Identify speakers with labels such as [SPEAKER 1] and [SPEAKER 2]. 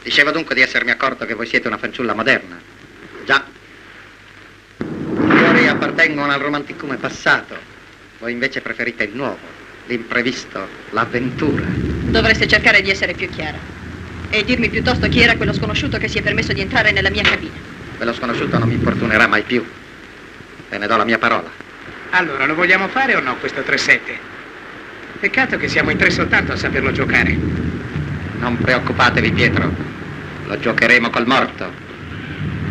[SPEAKER 1] Dicevo dunque di essermi accorto che voi siete una fanciulla moderna. Già. I fiori appartengono al romanticume passato. Voi invece preferite il nuovo, l'imprevisto, l'avventura.
[SPEAKER 2] Dovreste cercare di essere più chiara. E dirmi piuttosto chi era quello sconosciuto che si è permesso di entrare nella mia cabina.
[SPEAKER 1] Quello sconosciuto non mi importunerà mai più. Ve ne do la mia parola.
[SPEAKER 3] Allora, lo vogliamo fare o no, questo 3-7? Peccato che siamo in 3 soltanto a saperlo giocare.
[SPEAKER 1] Non preoccupatevi, Pietro. Lo giocheremo col morto.